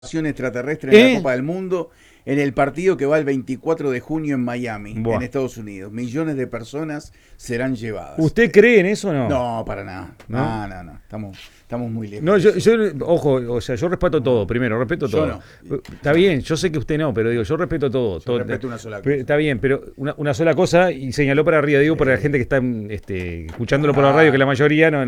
Extraterrestre en la Copa del Mundo en el partido que va el 24 de junio en Miami, en Estados Unidos. Millones de personas serán llevadas. ¿Usted cree en eso o no? No, para nada. No. Estamos muy lejos. No, ojo, o sea, yo respeto todo, primero, respeto todo. No. Está bien, yo sé que usted no, pero digo, yo respeto todo. Yo respeto una sola cosa. Está bien, pero una sola cosa, y señaló para arriba, digo, para la gente que está escuchándolo por la radio, que la mayoría no